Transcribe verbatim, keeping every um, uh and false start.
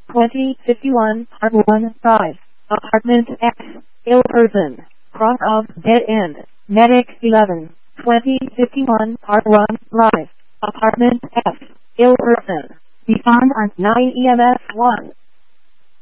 twenty fifty-one, Part one, five. Apartment X, ill person, cross of dead end, medic eleven, twenty fifty-one, Part one, live. Apartment F, ill person, respond on nine E M S one.